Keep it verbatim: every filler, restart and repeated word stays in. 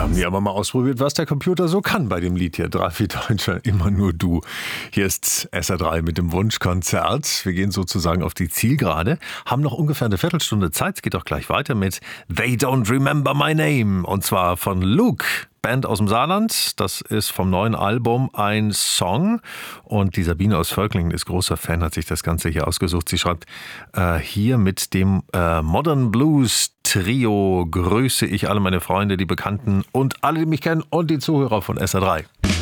haben wir aber mal ausprobiert, was der Computer so kann bei dem Lied hier. Drei, vier Deutsche, immer nur du. Hier ist S R drei mit dem Wunschkonzert. Wir gehen sozusagen auf die Zielgerade, haben noch ungefähr eine Viertelstunde Zeit. Es geht auch gleich weiter mit They Don't Remember My Name. Und zwar von Luke. Band aus dem Saarland, das ist vom neuen Album ein Song und die Sabine aus Völklingen ist großer Fan, hat sich das Ganze hier ausgesucht. Sie schreibt, äh, hier mit dem äh, Modern Blues Trio grüße ich alle meine Freunde, die Bekannten und alle, die mich kennen und die Zuhörer von S R drei.